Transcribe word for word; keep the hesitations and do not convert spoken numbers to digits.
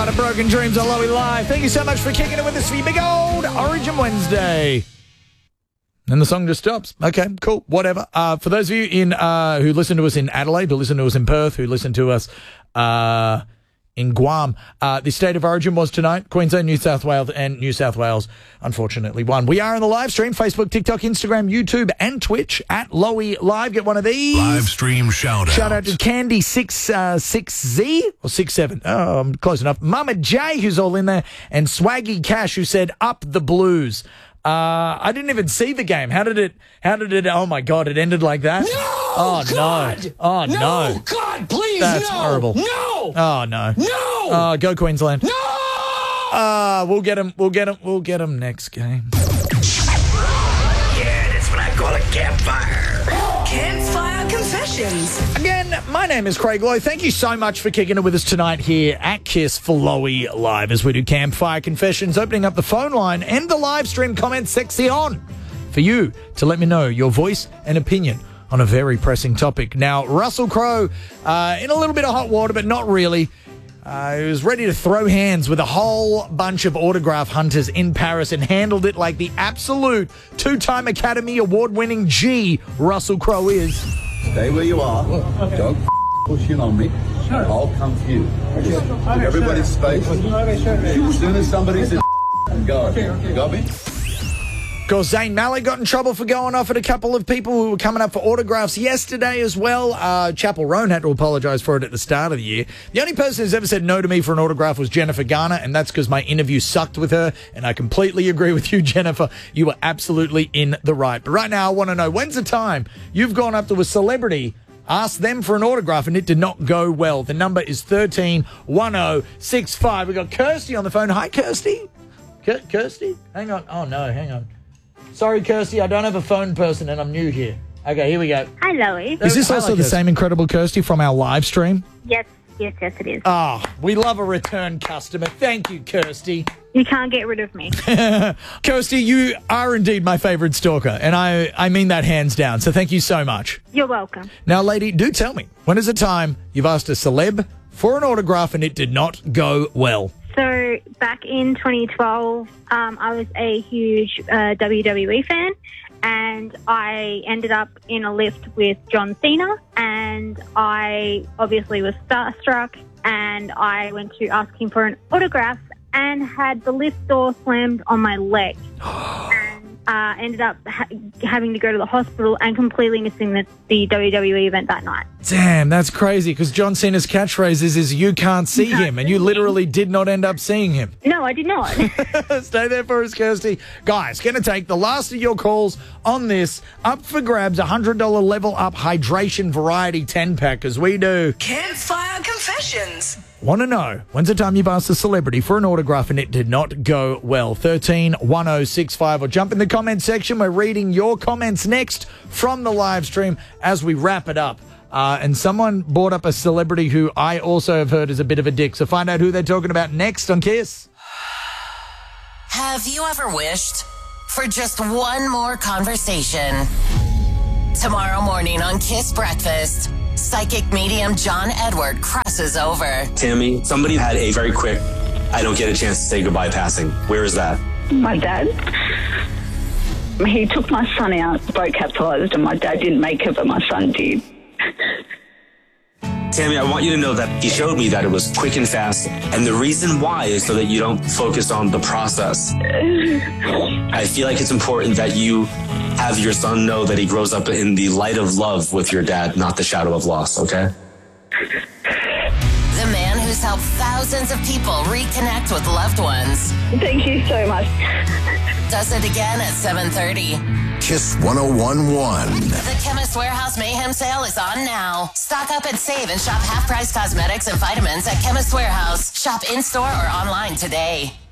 part of Broken Dreams on Lowy Live. Thank you so much for kicking it with us for your big old Origin Wednesday. And the song just stops. Okay, cool, whatever. Uh, for those of you in uh, who listen to us in Adelaide, who listen to us in Perth, who listen to us uh, in Guam, uh, the State of Origin was tonight. Queensland, New South Wales, and New South Wales, unfortunately, won. We are on the live stream, Facebook, TikTok, Instagram, YouTube, and Twitch at Lowy Live. Get one of these. Live stream shout out. Shout out to Candy six uh, six Z or six seven. Oh, I'm close enough. Mama J, who's all in there, and Swaggy Cash, who said up the Blues. Uh, I didn't even see the game. How did it, how did it, oh my God, it ended like that? No! Oh, God! no. Oh, no. No, God, please, That's no! horrible. No! Oh, no. No! Oh, go Queensland. No! Uh, we'll get him, we'll get him, we'll get him next game. Yeah, that's what I call a campfire. Campfire Confessions. Again, my name is Craig Lowe. Thank you so much for kicking it with us tonight here at Kiss for Lowy Live as we do Campfire Confessions, opening up the phone line and the live stream comment section for you to let me know your voice and opinion on a very pressing topic. Now, Russell Crowe, uh, in a little bit of hot water, but not really. Uh, he was ready to throw hands with a whole bunch of autograph hunters in Paris and handled it like the absolute two-time Academy Award-winning G Russell Crowe is. Stay where you are. Don't push in on me. I'll come to you. Just give everybody space. As soon as somebody says go. You got me? Of course, Zayn Malik got in trouble for going off at a couple of people who were coming up for autographs yesterday as well. Uh, Chapel Roan had to apologise for it at the start of the year. The only person who's ever said no to me for an autograph was Jennifer Garner, and that's because my interview sucked with her, and I completely agree with you, Jennifer. You were absolutely in the right. But right now, I want to know, when's the time you've gone up to a celebrity, asked them for an autograph, and it did not go well? The number is thirteen one oh six five. We've got Kirsty on the phone. Hi, Kirsty. K- Kirsty? Hang on. Oh, no, hang on. Sorry, Kirsty, I don't have a phone person and I'm new here. Okay, here we go. Hi, Lowy. Is this Hi, also like the Kirsty. same incredible Kirsty from our live stream? Yes, yes, yes, it is. Oh, we love a return customer. Thank you, Kirsty. You can't get rid of me. Kirsty, you are indeed my favourite stalker, and I, I mean that hands down, so thank you so much. You're welcome. Now, lady, do tell me, when is the time you've asked a celeb for an autograph and it did not go well? So back in twenty twelve, um, I was a huge uh, W W E fan, and I ended up in a lift with John Cena, and I obviously was starstruck, and I went to ask him for an autograph and had the lift door slammed on my leg. and uh, ended up ha- having to go to the hospital and completely missing the, the W W E event that night. Damn, that's crazy, because John Cena's catchphrase is, is you can't see You can't him, and you literally did not end up seeing him. No, I did not. Stay there for us, Kirsty. Guys, going to take the last of your calls on this. Up for grabs, a one hundred dollars Level Up Hydration Variety ten-pack, as we do. Campfire Confessions. Want to know, when's the time you've asked a celebrity for an autograph and it did not go well? thirteen one oh six five, or jump in the comment section. We're reading your comments next from the live stream as we wrap it up. Uh, and someone brought up a celebrity who I also have heard is a bit of a dick. So find out who they're talking about next on Kiss. Have you ever wished for just one more conversation? Tomorrow morning on Kiss Breakfast, psychic medium John Edward crosses over. Tammy, somebody had a very quick, I don't get a chance to say goodbye passing. Where is that? My dad. He took my son out, boat capsized, and my dad didn't make it, but my son did. Tammy, I want you to know that he showed me that it was quick and fast, and the reason why is so that you don't focus on the process. I feel like it's important that you have your son know that he grows up in the light of love with your dad, not the shadow of loss, okay? The man who's helped thousands of people reconnect with loved ones. Thank you so much. Does it again at seven thirty. Kiss one oh one point one. The Chemist Warehouse Mayhem sale is on now. Stock up and save and shop half-price cosmetics and vitamins at Chemist Warehouse. Shop in-store or online today.